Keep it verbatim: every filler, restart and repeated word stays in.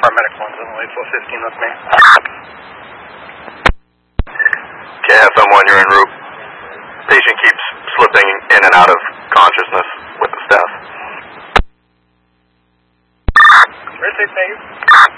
paramedic one's on the way, four fifteen with me. Okay, F M one, you're en route. Patient keeps slipping in and out of consciousness with the staff. Very safe, thank you.